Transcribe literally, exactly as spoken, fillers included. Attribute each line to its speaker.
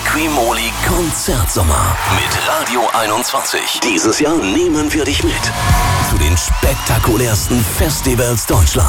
Speaker 1: Quimoli Konzertsommer mit Radio einundzwanzig. Dieses Jahr nehmen wir dich mit zu den spektakulärsten Festivals Deutschlands.